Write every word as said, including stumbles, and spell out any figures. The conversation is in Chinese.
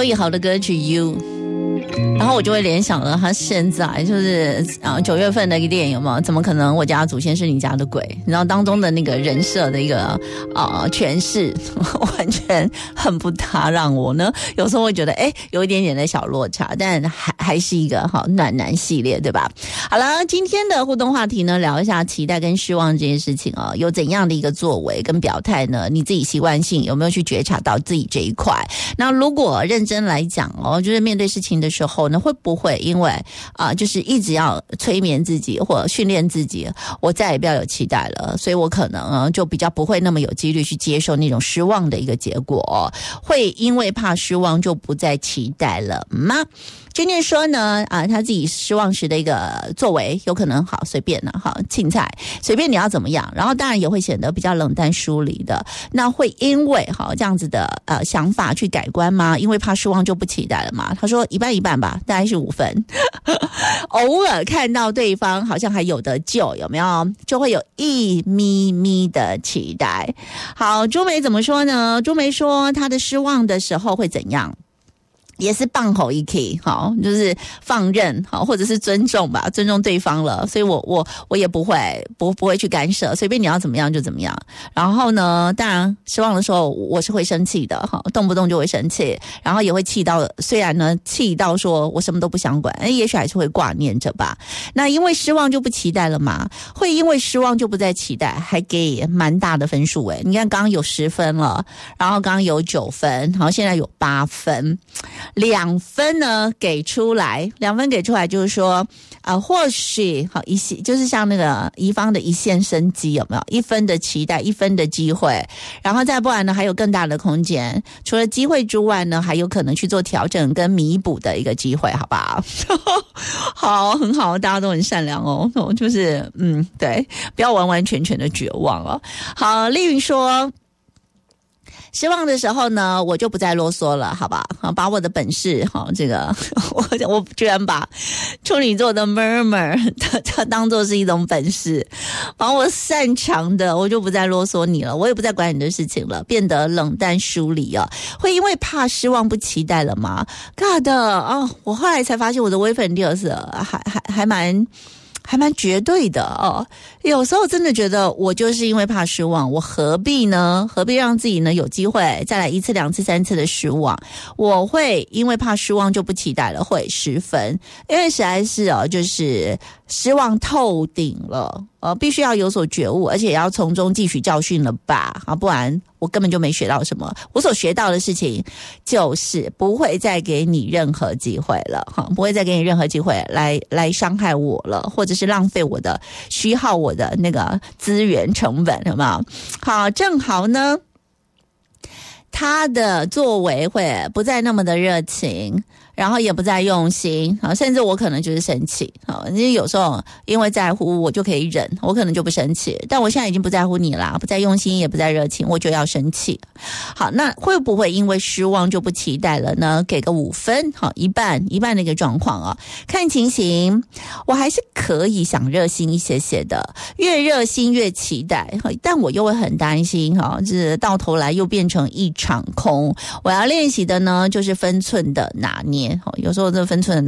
周以豪的歌曲 You， 然后我就会联想了他现在就是啊九月份的一个电影有没有？怎么可能我家的祖先是你家的鬼？然后当中的那个人设的一个啊诠释，完全很不搭，让我呢有时候会觉得哎有一点点的小落差，但还还是一个好暖男系列，对吧？好了，今天的互动话题呢，聊一下期待跟失望这件事情哦，有怎样的一个作为跟表态呢？你自己习惯性有没有去觉察到自己这一块？那如果认真来讲哦，就是面对事情的时候呢，会不会因为啊、呃，就是一直要催眠自己或训练自己，我再也不要有期待了，所以我可能啊就比较不会那么有几率去接受那种失望的一个结果、哦，会因为怕失望就不再期待了吗？娟娟说呢，啊，他自己失望时的一个作为，有可能好随便了，好青菜，随便你要怎么样，然后当然也会显得比较冷淡疏离的。那会因为好这样子的呃想法去改观吗？因为怕失望就不期待了嘛？他说一半一半吧，大概是五分。偶尔看到对方好像还有得救，有没有？就会有一咪咪的期待。好，朱梅怎么说呢？朱梅说她的失望的时候会怎样？也是放吼一 k 好，就是放任好，或者是尊重吧，尊重对方了，所以我我我也不会不不会去干涉，随便你要怎么样就怎么样。然后呢，当然失望的时候我是会生气的哈，动不动就会生气，然后也会气到，虽然呢气到说我什么都不想管，也许还是会挂念着吧。那因为失望就不期待了嘛，会因为失望就不再期待，还给蛮大的分数诶。你看刚刚有十分了，然后刚刚有九分，然后现在有八分。两分呢给出来，两分给出来就是说，啊、呃，或许好一线，就是像那个乙方的一线生机有没有？一分的期待，一分的机会，然后再不然呢，还有更大的空间。除了机会之外呢，还有可能去做调整跟弥补的一个机会，好不好？好，很好，大家都很善良哦，就是嗯，对，不要完完全全的绝望哦。好，丽云说。失望的时候呢，我就不再啰嗦了，好吧？把我的本事，好，这个我我居然把处女座的 murmur 它它当作是一种本事，把我擅长的，我就不再啰嗦你了，我也不再管你的事情了，变得冷淡疏离啊。会因为怕失望不期待了吗 ？God 哦，我后来才发现我的微粉六是还还还蛮。还蛮绝对的哦，有时候真的觉得我就是因为怕失望，我何必呢？何必让自己呢有机会再来一次、两次、三次的失望？我会因为怕失望就不期待了，会十分，因为实在是哦，就是失望透顶了，呃，必须要有所觉悟，而且也要从中汲取教训了吧？啊，不然我根本就没学到什么。我所学到的事情就是不会再给你任何机会了，哈，不会再给你任何机会来来伤害我了，或者是浪费我的、虚耗我的那个资源成本，有没有？好，正好呢，他的作为会不再那么的热情。然后也不再用心啊，甚至我可能就是生气啊，因为有时候因为在乎我就可以忍，我可能就不生气，但我现在已经不在乎你啦，不再用心也不再热情，我就要生气。好，那会不会因为失望就不期待了呢？给个五分，好，一半一半的一个状况啊，看情形，我还是可以想热心一些些的，越热心越期待，但我又会很担心哈，就是到头来又变成一场空。我要练习的呢，就是分寸的拿捏。有时候这分寸的